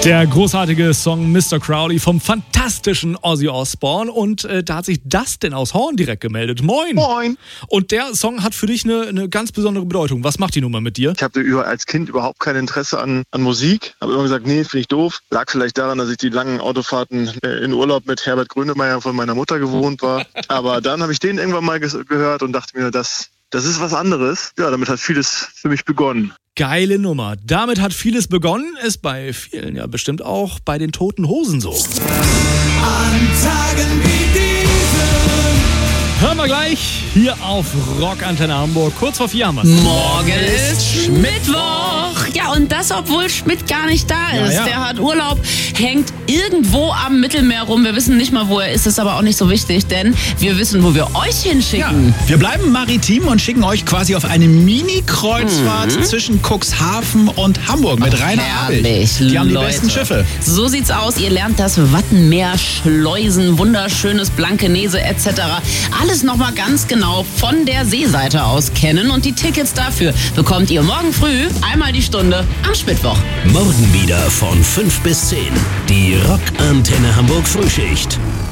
Der großartige Song Mr. Crowley vom fantastischen Ozzy Osbourne. Und da hat sich Dustin aus Horn direkt gemeldet. Moin! Moin! Und der Song hat für dich eine ganz besondere Bedeutung. Was macht die Nummer mit dir? Ich hatte als Kind überhaupt kein Interesse an Musik. Habe immer gesagt, nee, finde ich doof. Lag vielleicht daran, dass ich die langen Autofahrten in Urlaub mit Herbert Grönemeyer von meiner Mutter gewohnt war. Aber dann habe ich den irgendwann mal gehört und dachte mir, das ist was anderes. Ja, damit hat vieles für mich begonnen. Geile Nummer. Damit hat vieles begonnen. Ist bei vielen ja bestimmt auch bei den Toten Hosen so. An Tagen wie diesen. Hören wir gleich hier auf Rockantenne Hamburg. Kurz vor 4 haben wir's. Morgen ist Mittwoch. Ja, und das, obwohl Schmidt gar nicht da ist. Ja. Der hat Urlaub, hängt irgendwo am Mittelmeer rum. Wir wissen nicht mal, wo er ist aber auch nicht so wichtig, denn wir wissen, wo wir euch hinschicken. Ja, wir bleiben maritim und schicken euch quasi auf eine Mini-Kreuzfahrt zwischen Cuxhaven und Hamburg mit Rainer Abich. Herrlich, Die haben die Leute. besten Schiffe. So sieht's aus. Ihr lernt das Wattenmeer, Schleusen, wunderschönes Blankenese etc. Alles nochmal ganz genau von der Seeseite aus kennen. Und die Tickets dafür bekommt ihr morgen früh einmal die Stunde am Mittwoch. Morgen wieder von 5 bis 10. Die Rockantenne Hamburg Frühschicht.